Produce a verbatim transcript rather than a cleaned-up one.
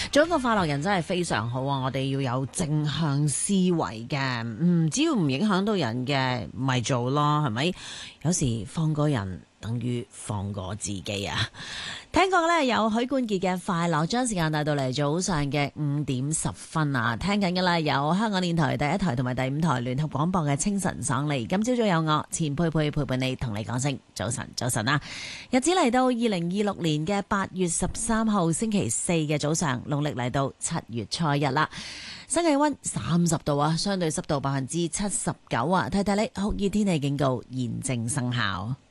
做一個快樂人真係非常好啊！我哋要有正向思維嘅，嗯，只要唔影響到人嘅，咪做咯，係咪？有時放過人等於放過自己啊！聽過咧有許冠傑嘅快樂，將時間帶到嚟早上嘅五點十分啊！聽緊嘅啦有香港電台第一台同埋第五台聯合廣播嘅清晨爽利。今朝早有我錢佩佩陪伴你，同你講聲早晨，早晨啊！日子嚟到二零二六年嘅八月十三號星期四嘅早上，農曆嚟到七月初一啦。新氣溫三十度啊，相對濕度百分之七十九啊，睇睇你酷熱天氣警告現正生效。